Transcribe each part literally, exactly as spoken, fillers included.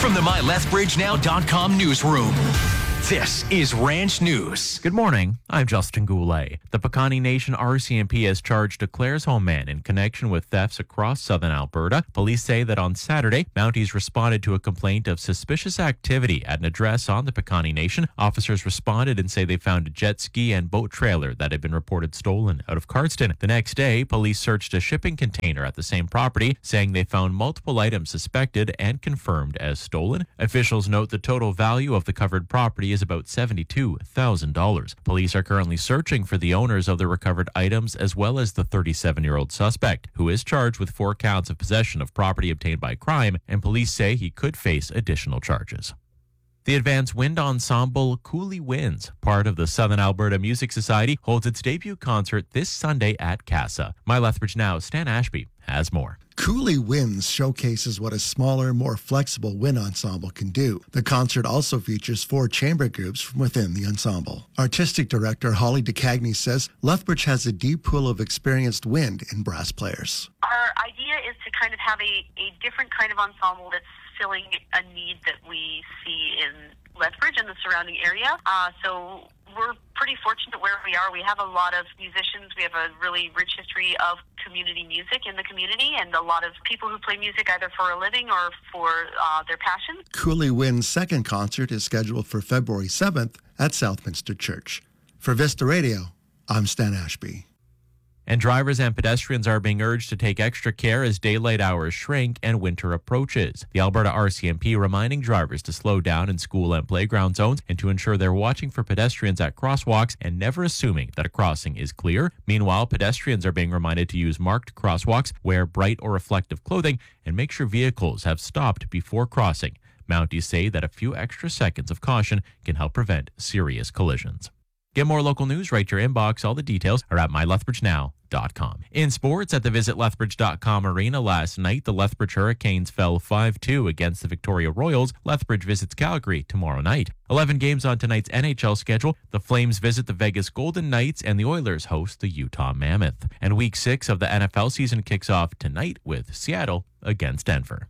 From the My Lethbridge Now dot com newsroom, this is Ranch News. Good morning. I'm Justin Goulet. The Piikani Nation R C M P has charged a Claresholm man in connection with thefts across southern Alberta. Police say that on Saturday, Mounties responded to a complaint of suspicious activity at an address on the Piikani Nation. Officers responded and say they found a jet ski and boat trailer that had been reported stolen out of Cardston. The next day, police searched a shipping container at the same property, saying they found multiple items suspected and confirmed as stolen. Officials note the total value of the covered property is about seventy-two thousand dollars. Police are currently searching for the owners of the recovered items as well as the thirty-seven-year-old suspect, who is charged with four counts of possession of property obtained by crime, and police say he could face additional charges. The advanced wind ensemble Coulee Winds, part of the Southern Alberta Music Society, holds its debut concert this Sunday at Casa. My Lethbridge Now, Stan Ashby has more. Coulee Winds showcases what a smaller, more flexible wind ensemble can do. The concert also features four chamber groups from within the ensemble. Artistic director Holly DeCagney says Lethbridge has a deep pool of experienced wind and brass players. Our idea is to kind of have a, a different kind of ensemble that's filling a need that we see in Lethbridge and the surrounding area. Uh, so we're pretty fortunate where we are. We have a lot of musicians. We have a really rich history of community music in the community and a lot of people who play music either for a living or for uh, their passion. Coulee Wind's second concert is scheduled for February seventh at Southminster Church. For Vista Radio, I'm Stan Ashby. And drivers and pedestrians are being urged to take extra care as daylight hours shrink and winter approaches. The Alberta R C M P reminding drivers to slow down in school and playground zones and to ensure they're watching for pedestrians at crosswalks and never assuming that a crossing is clear. Meanwhile, pedestrians are being reminded to use marked crosswalks, wear bright or reflective clothing, and make sure vehicles have stopped before crossing. Mounties say that a few extra seconds of caution can help prevent serious collisions. Get more local news right to your inbox. All the details are at my lethbridge now dot com. In sports, at the visit lethbridge dot com arena last night, the Lethbridge Hurricanes fell five two against the Victoria Royals. Lethbridge visits Calgary tomorrow night. eleven games on tonight's N H L schedule. The Flames visit the Vegas Golden Knights and the Oilers host the Utah Mammoth. And week six of the N F L season kicks off tonight with Seattle against Denver.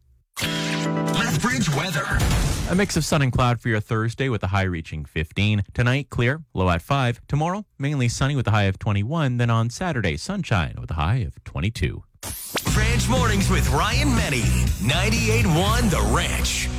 Lethbridge weather. A mix of sun and cloud for your Thursday with a high reaching fifteen. Tonight, clear, low at five. Tomorrow, mainly sunny with a high of twenty-one. Then on Saturday, sunshine with a high of twenty-two. Ranch Mornings with Ryan Menny. ninety-eight point one The Ranch.